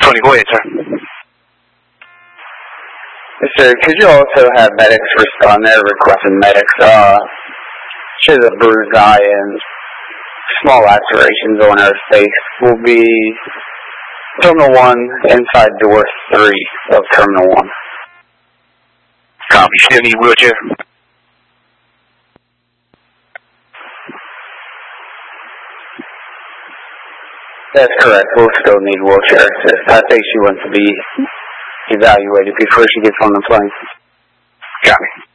20, go ahead, sir. Yes, sir. Could you also have medics respond there, requesting medics? She has a bruised eye and small lacerations on her face. Will be Terminal 1 inside door 3 of Terminal 1. Copy. Still need wheelchair? That's correct. We'll still need wheelchair assist. I think she wants to be evaluated before she gets on the plane. Got me.